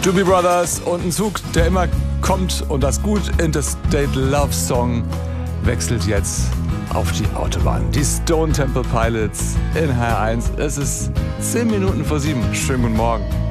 Doobie Brothers und ein Zug, der immer kommt, und das gut Interstate Love Song wechselt jetzt auf die Autobahn. Die Stone Temple Pilots in HR1. Es ist 10 Minuten vor 7. Schönen guten Morgen.